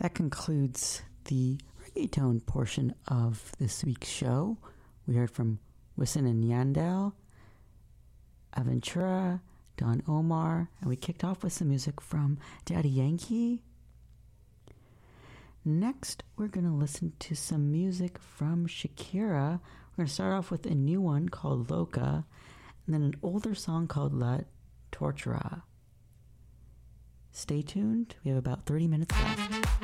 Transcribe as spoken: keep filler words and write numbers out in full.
That concludes the reggaeton portion of this week's show. We heard from Wisin and Yandel, Aventura, Don Omar, and we kicked off with some music from Daddy Yankee. Next, we're going to listen to some music from Shakira. We're going to start off with a new one called Loca, and then an older song called La Tortura. Stay tuned. We have about thirty minutes left.